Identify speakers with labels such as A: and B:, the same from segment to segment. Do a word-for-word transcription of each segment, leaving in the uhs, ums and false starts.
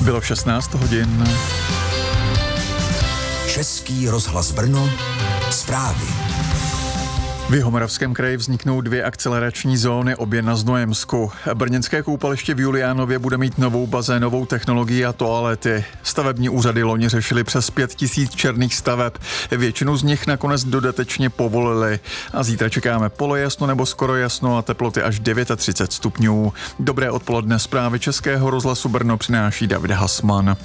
A: Bylo šestnáct hodin.
B: Český rozhlas Brno, zprávy.
A: V Jihomoravském kraji vzniknou dvě akcelerační zóny, obě na Znojemsku. Brněnské koupaliště v Juliánově bude mít novou bazénovou technologii a toalety. Stavební úřady loni řešili přes pět tisíc černých staveb. Většinu z nich nakonec dodatečně povolili. A zítra čekáme polojasno nebo skoro jasno a teploty až třicet devět stupňů. Dobré odpoledne, zprávy Českého rozhlasu Brno přináší David Hasman.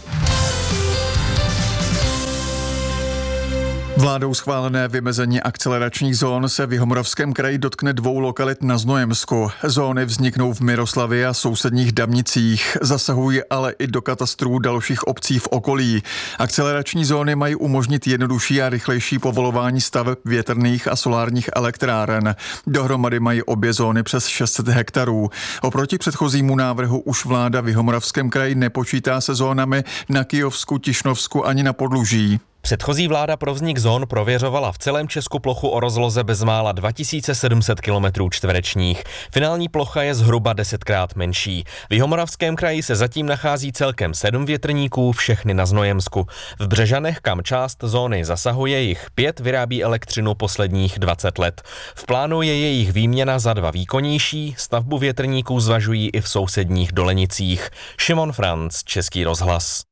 A: Vládou schválené vymezení akceleračních zón se v Jihomoravském kraji dotkne dvou lokalit na Znojemsku. Zóny vzniknou v Miroslavě a sousedních Damnicích, zasahují ale i do katastrů dalších obcí v okolí. Akcelerační zóny mají umožnit jednodušší a rychlejší povolování staveb větrných a solárních elektráren. Dohromady mají obě zóny přes šest set hektarů. Oproti předchozímu návrhu už vláda v Jihomoravském kraji nepočítá se zónami na Kyjovsku, Tišnovsku ani na Podluží.
C: Předchozí vláda pro vznik zón prověřovala v celém Česku plochu o rozloze bezmála dva tisíce sedm set kilometrů čtverečních. Finální plocha je zhruba desetkrát menší. V Jihomoravském kraji se zatím nachází celkem sedm větrníků, všechny na Znojemsku. V Břežanech, kam část zóny zasahuje, jich pět vyrábí elektřinu posledních dvacet let. V plánu je jejich výměna za dva výkonnější, stavbu větrníků zvažují i v sousedních Dolenicích. Šimon Franc, Český rozhlas.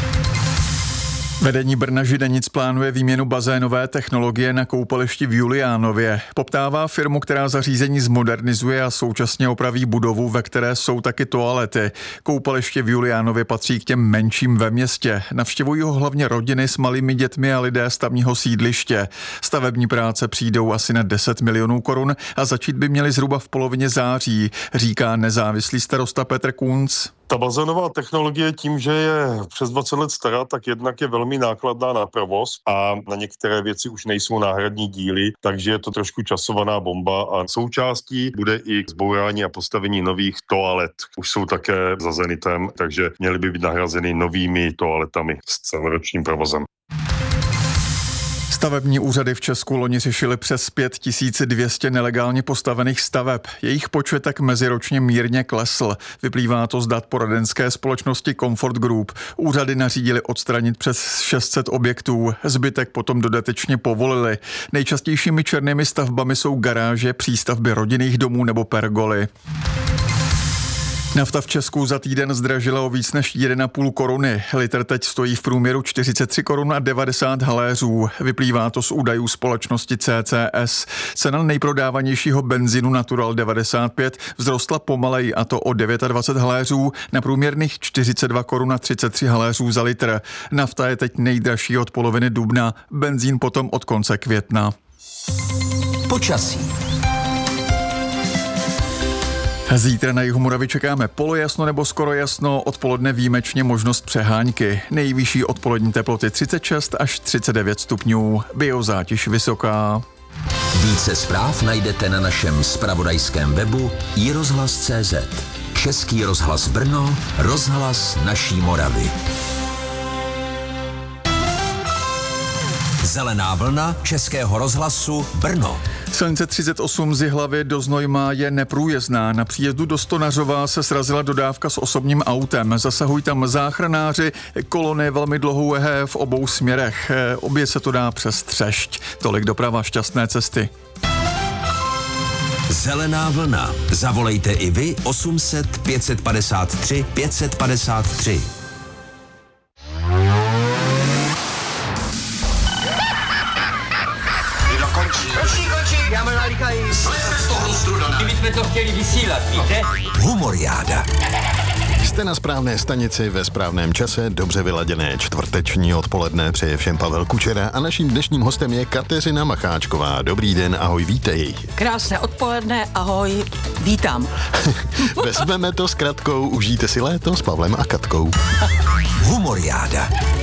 A: Vedení Brna Židenic plánuje výměnu bazénové technologie na koupališti v Juliánově. Poptává firmu, která zařízení zmodernizuje a současně opraví budovu, ve které jsou taky toalety. Koupaliště v Juliánově patří k těm menším ve městě. Navštěvují ho hlavně rodiny s malými dětmi a lidé z tamního sídliště. Stavební práce přijdou asi na deset milionů korun a začít by měly zhruba v polovině září, říká nezávislý starosta Petr Kunc.
D: Ta bazénová technologie tím, že je přes dvacet let stará, tak jednak je velmi nákladná na provoz a na některé věci už nejsou náhradní díly, takže je to trošku časovaná bomba a součástí bude i zbourání a postavení nových toalet. Už jsou také za Zenitem, takže měly by být nahrazeny novými toaletami s celoročním provozem.
A: Stavební úřady v Česku loni řešily přes pět tisíc dvě stě nelegálně postavených staveb. Jejich počet tak meziročně mírně klesl. Vyplývá to z dat poradenské společnosti Comfort Group. Úřady nařídili odstranit přes šest set objektů, zbytek potom dodatečně povolili. Nejčastějšími černými stavbami jsou garáže, přístavby rodinných domů nebo pergoly. Nafta v Česku za týden zdražila o víc než jedna celá pět koruny. Litr teď stojí v průměru čtyřicet tři korun a devadesát haléřů. Vyplývá to z údajů společnosti C C S. Cena nejprodávanějšího benzínu Natural devadesát pět vzrostla pomaleji, a to o dvacet devět haléřů na průměrných čtyřicet dva korun a třicet tři haléřů za litr. Nafta je teď nejdražší od poloviny dubna, benzín potom od konce května.
B: Počasí.
A: Zítra na jihu Moravy čekáme polojasno nebo skoro jasno, odpoledne výjimečně možnost přehánky. Nejvyšší odpolední teploty třicet šest až třicet devět stupňů, biozátěž vysoká.
B: Více zpráv najdete na našem zpravodajském webu i rozhlas tečka cé zet. Český rozhlas Brno, rozhlas naší Moravy. Zelená vlna Českého rozhlasu Brno.
A: Silnice třicet osm z Jihlavy do Znojma je neprůjezdná. Na příjezdu do Stonařova se srazila dodávka s osobním autem. Zasahují tam záchranáři, kolony velmi dlouhé v obou směrech. Obě se to dá přes Třešť. Tolik doprava, šťastné cesty.
B: Zelená vlna. Zavolejte i vy osm set pět set padesát tři pět set padesát tři.
E: Končí, končí, já možná líkají. Jsme z toho strudana. My jsme to chtěli vysílat, víte?
B: Humoriáda.
F: Jste na správné stanici ve správném čase, dobře vyladěné čtvrteční odpoledne přeje všem Pavel Kučera a naším dnešním hostem je Kateřina Macháčková. Dobrý den, ahoj, vítej.
G: Krásné odpoledne, ahoj, vítám.
F: Vezmeme to s Kratkou, užijte si léto s Pavlem a Katkou.
B: Humoriáda.